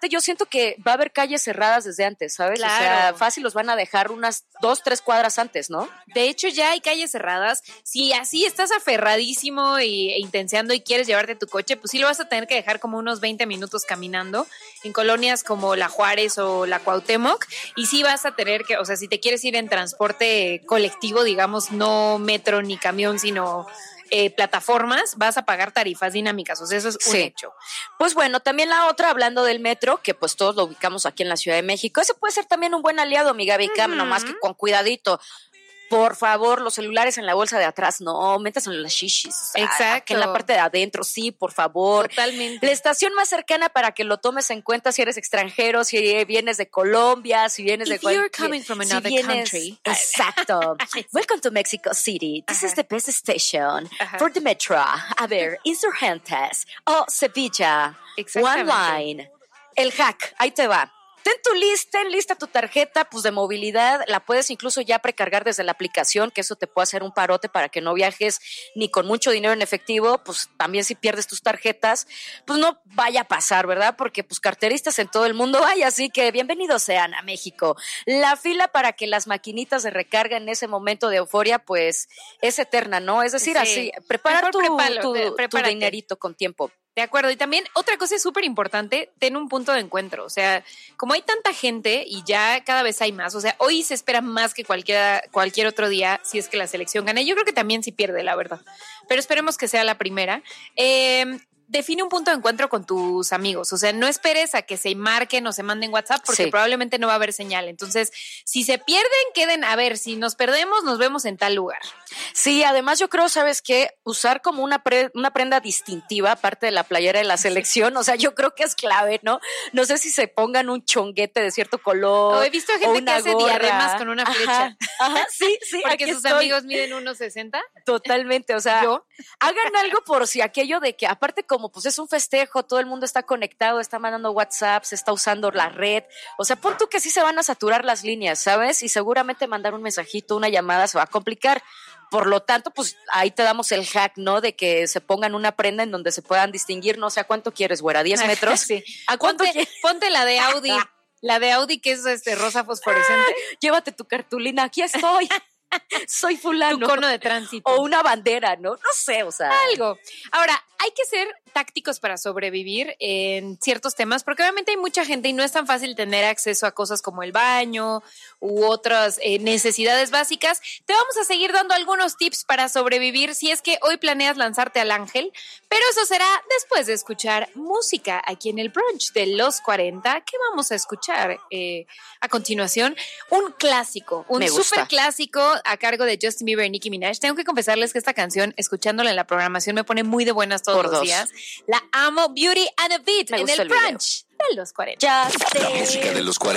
aparte yo siento que va a haber calles cerradas desde antes, ¿sabes? Claro. O sea, fácil los van a dejar unas 2-3 cuadras antes, ¿no? De hecho, ya hay calles cerradas. Si así estás aferradísimo e intenseando y quieres llevarte tu coche, pues sí lo vas a tener que dejar como unos 20 minutos caminando en colonias como La Juárez o la Cuauhtémoc. Y sí vas a tener que, o sea, si te quieres ir en transporte colectivo, digamos, no metro ni camión, sino plataformas, vas a pagar tarifas dinámicas. O sea, eso es un hecho. Pues bueno, también la otra, hablando del metro, que pues todos lo ubicamos aquí en la Ciudad de México, ese puede ser también un buen aliado, mi Gaby Cam, nomás que con cuidadito. Por favor, los celulares en la bolsa de atrás, no, métaselo en las shishis. O sea, Exacto. aquí en la parte de adentro, sí, por favor. Totalmente. La estación más cercana para que lo tomes en cuenta si eres extranjero, si vienes de Colombia, si vienes de you're coming from another country. Exacto. Welcome to Mexico City. This is the best station for the metro. A ver, Insurgentes o Sevilla. One line. El hack, ahí te va. Ten lista tu tarjeta pues de movilidad, la puedes incluso ya precargar desde la aplicación, que eso te puede hacer un parote para que no viajes ni con mucho dinero en efectivo, pues también si pierdes tus tarjetas, pues no vaya a pasar, ¿verdad? Porque pues carteristas en todo el mundo hay, así que bienvenidos sean a México. La fila para que las maquinitas de recarga en ese momento de euforia pues es eterna, ¿no? Es decir, así, prepara tu dinerito con tiempo. De acuerdo, y también otra cosa súper importante, ten un punto de encuentro, o sea, como hay tanta gente y ya cada vez hay más, o sea, hoy se espera más que cualquier otro día si es que la selección gana, yo creo que también sí pierde, la verdad, pero esperemos que sea la primera. Define un punto de encuentro con tus amigos, o sea, no esperes a que se marquen o se manden WhatsApp porque probablemente no va a haber señal. Entonces, si se pierden, queden, a ver, si nos perdemos, nos vemos en tal lugar. Sí, además yo creo, ¿sabes qué? Usar como una prenda distintiva, aparte de la playera de la selección, o sea, yo creo que es clave, ¿no? No sé si se pongan un chonguete de cierto color. O he visto gente que hace diademas con una flecha. Ajá, sí. Porque sus amigos miden 1.60. Totalmente, o sea, hagan algo por si aquello de que, aparte como pues es un festejo, todo el mundo está conectado, está mandando WhatsApp, se está usando la red, o sea, pon tú que sí se van a saturar las líneas, ¿sabes? Y seguramente mandar un mensajito, una llamada se va a complicar. Por lo tanto, pues ahí te damos el hack, ¿no? De que se pongan una prenda en donde se puedan distinguir, no sé a cuánto quieres, güera, 10 metros. Sí. ¿A cuánto ponte la de Audi, la de Audi que es rosa fosforescente. Llévate tu cartulina, aquí estoy. Soy fulano. Tu cono de tránsito. O una bandera, ¿no? No sé, o sea. Algo. Ahora, hay que ser tácticos para sobrevivir en ciertos temas, porque obviamente hay mucha gente y no es tan fácil tener acceso a cosas como el baño u otras necesidades básicas. Te vamos a seguir dando algunos tips para sobrevivir si es que hoy planeas lanzarte al ángel, pero eso será después de escuchar música aquí en el brunch de los 40. ¿Qué vamos a escuchar a continuación? Un clásico, un súper clásico a cargo de Justin Bieber y Nicki Minaj. Tengo que confesarles que esta canción, escuchándola en la programación, me pone muy de buenas todos los días. La amo, Beauty and a Beat, en el brunch de los 40. La música de los 40.